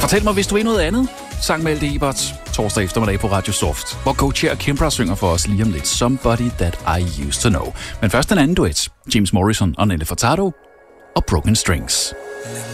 Fortæl mig, hvis du ved noget andet. Sang Malte Ebert, torsdag eftermiddag på Radio Soft, hvor co-chair Kimbra synger for os lige om lidt Somebody That I Used To Know. Men først en anden duet. James Morrison og Nelly Furtado og Broken Strings.